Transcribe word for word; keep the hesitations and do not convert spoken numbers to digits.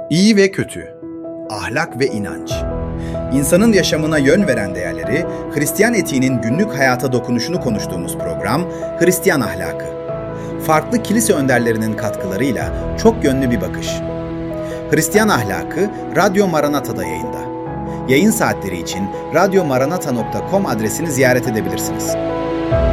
İyi ve kötü, ahlak ve inanç. İnsanın yaşamına yön veren değerleri, Hristiyan etiğinin günlük hayata dokunuşunu konuştuğumuz program Hristiyan Ahlakı. Farklı kilise önderlerinin katkılarıyla çok yönlü bir bakış. Hristiyan Ahlakı, Radyo Maranata'da yayında. Yayın saatleri için radyo maranata nokta com adresini ziyaret edebilirsiniz.